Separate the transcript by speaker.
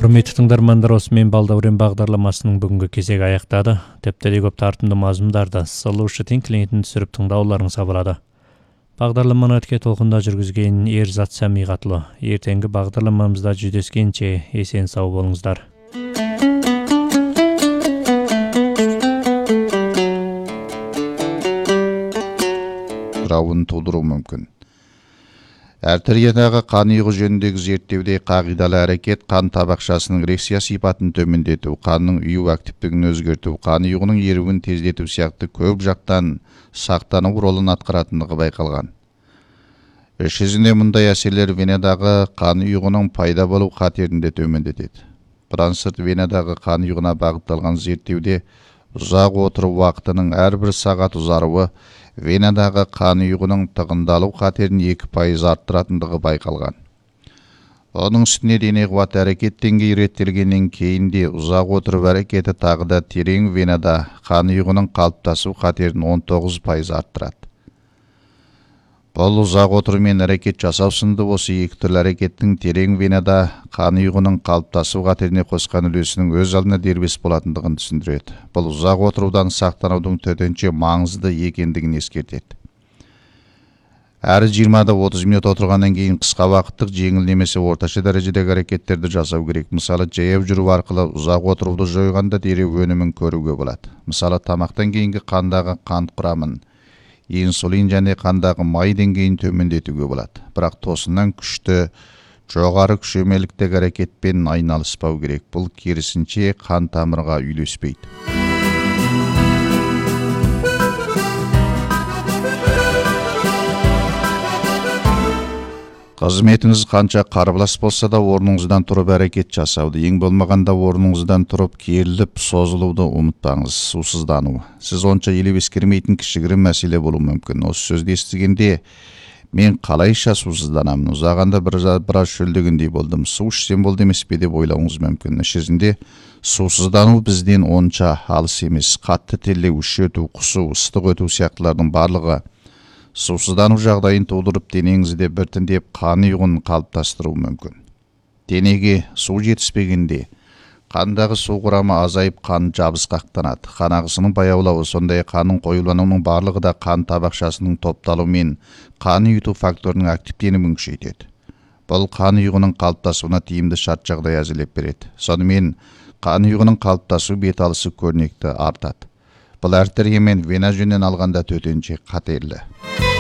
Speaker 1: Құрметті тыңдармандар, осымен Балдәурен бағдарламасының бүгінгі кезегі аяқтады. Тептерде көп тартымды мазмұндарды сылушы клиентін түсіріп тыңдауларыңызға болады. Бағдарламаны өтке толқында жүргізген Ерзат Сәмиғатлы. Ертеңгі бағдарламамызда жүздескенше есен сау болыңыздар.
Speaker 2: Сұрауын тудыру мүмкін. Артериядағы қан ұйығы жөніндегі зерттеуде қағидалы әрекет қан табақшасының реакция сипатын төмендету, қанның ұю активтігін өзгерту, қан ұйығының еруін тездету сияқты көп жақтан сақтану ролын атқаратындығы байқалған. Іс жүзінде мұндай әсерлер венадағы қан ұйығының пайда болу қатерін төмендетеді. Бұдан сырт венадағы қан ұйығына бағытталған зерттеуде ұзақ отыру уақытының әрбір сағат ұзаруы венадағы қан ұйығының тығындалу қатерін 2% арттыратындығы байқалған. Оның үстіне дене қуаты әрекет деңгейі реттелгеннен кейін де ұзақ отырып әрекеті тағы да терең венада қан ұйығының қалыптасу қатерін 19% арттырады. Бұл ұзақ отырумен әрекет жасау сынды осы екі түрлі әрекеттің терең венада қан ұйығының қалыптасу қатеріне қосқан үлесінің өз алдына дербес болатындығын түсіндіреді. Бұл ұзақ отырудан сақтанудың төтенше маңызды екендігін ескертеді. Әрі 20-30 минут отырғаннан кейін қысқа уақыттық жеңіл немесе орташа дәрежедегі әрекеттерді жасау керек. Мысалы, жаяу жүру арқылы ұзақ отыруды жойғанда дереу өнімін көруге болады. Мысалы, тамақтан кейінгі қандағы қант құрамын, инсулин және қандағы май деңгейін төмендетуге болады. Бірақ тосыннан күшті, жоғары күшемеліктегі әрекетпен айналыспау керек. Бұл керісінше қан тамырға үйлеспейді. Қызметіңіз қанша қарбалас болса да орныңыздан тұрып әрекет жасауды, ең болмағанда орныңыздан тұрып керіліп созылуды ұмытпаңыз. Сусыздану. Сіз онша елеп ескермейтін кішігірім мәселе болуы мүмкін. Осы сөзді естігенде мен қалайша сусызданамын, ұзағанда біраз шөлдегендей болдым, су ішсем болды емес пе деп ойлауыңыз мүмкін. Іс жүзінде сусыздану бізден онша алыс емес. Қатты терлеу, үш өту, құсу, ыстық өту сияқтылардың барлығы сусыздану жағдайын тудырып, денеңізде біртіндеп қан ұйығын қалыптастыруы мүмкін. Денеге су жетіспегенде қандағы су құрамы азайып, қан жабысқақтанады. Қан ағысының баяулауы, сондай қанның қоюлануының барлығы да қан табақшасының топталуымен қан ұйыту факторының активтенуін күшейтеді. Бұл қан ұйығының қалыптасуына тиімді шарт жағдай әзірлеп береді. Сонымен қан ұйығының қалыптасу беталысы көрнекті артады. Бұл артерия мен вена жөнінен алғанда төтенше қатерлі.